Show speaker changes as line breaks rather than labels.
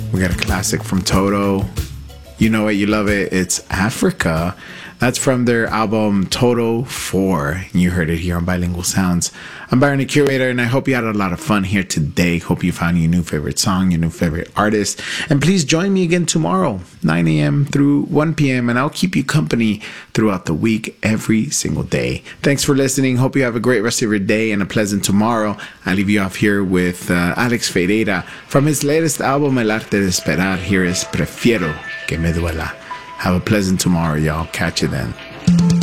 We got a classic from Toto. You know it, you love it. It's Africa. That's from their album Toto 4. You heard it here on Bilingual Sounds. I'm Byron, the curator, and I hope you had a lot of fun here today. Hope you found your new favorite song, your new favorite artist. And please join me again tomorrow, 9 a.m. through 1 p.m., and I'll keep you company throughout the week, every single day. Thanks for listening. Hope you have a great rest of your day and a pleasant tomorrow. I leave you off here with Alex Ferreira from his latest album, El Arte de Esperar. Here is Prefiero que me duela. Have a pleasant tomorrow, y'all. Catch you then.